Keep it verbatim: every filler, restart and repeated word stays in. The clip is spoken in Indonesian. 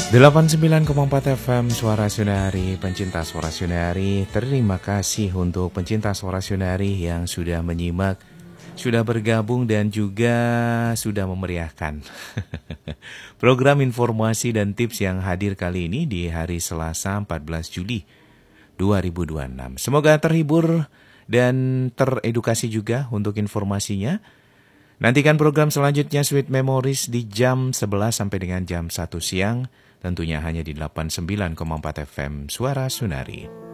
delapan puluh sembilan koma empat F M Suara Sunari, pencinta Suara Sunari. Terima kasih untuk pencinta Suara Sunari yang sudah menyimak, sudah bergabung dan juga sudah memeriahkan program informasi dan tips yang hadir kali ini di hari Selasa empat belas Juli dua ribu dua puluh enam. Semoga terhibur dan teredukasi juga untuk informasinya. Nantikan program selanjutnya Sweet Memories di jam sebelas sampai dengan jam satu siang. Tentunya hanya di delapan puluh sembilan koma empat F M Suara Sunari.